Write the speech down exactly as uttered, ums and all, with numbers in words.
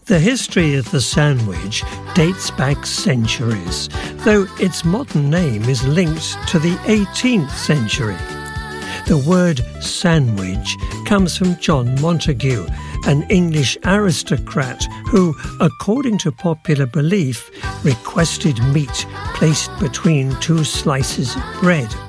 The history of the sandwich dates back centuries, though its modern name is linked to the eighteenth century. The word sandwich comes from John Montagu, an English aristocrat who, according to popular belief, requested meat placed between two slices of bread.